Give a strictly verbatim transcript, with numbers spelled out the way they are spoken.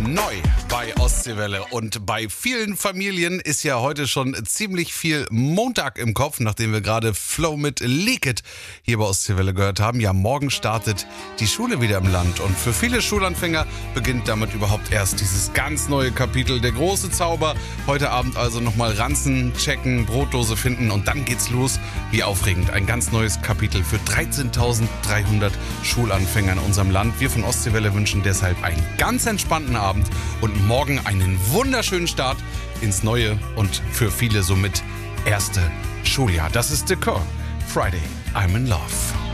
Neu bei Ostseewelle und bei vielen Familien ist ja heute schon ziemlich viel Montag im Kopf, nachdem wir gerade Flow mit Leak It hier bei Ostseewelle gehört haben. Ja, morgen startet die Schule wieder im Land und für viele Schulanfänger beginnt damit überhaupt erst dieses ganz neue Kapitel, der große Zauber. Heute Abend also nochmal Ranzen checken, Brotdose finden und dann geht's los. Wie aufregend, ein ganz neues Kapitel für dreizehntausenddreihundert Schulanfänger in unserem Land. Wir von Ostseewelle wünschen deshalb einen ganz entspannten Abend und morgen einen wunderschönen Start ins neue und für viele somit erste Schuljahr. Das ist The Core. Friday, I'm in Love.